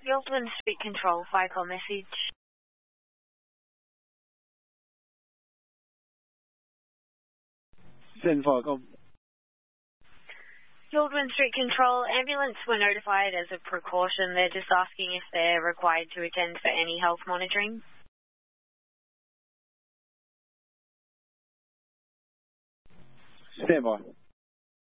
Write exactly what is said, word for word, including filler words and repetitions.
Yaldwyn Street Control, fire call message. Send fire call. Yaldwyn Street Control, ambulance were notified as a precaution. They're just asking if they're required to attend for any health monitoring. Stand by.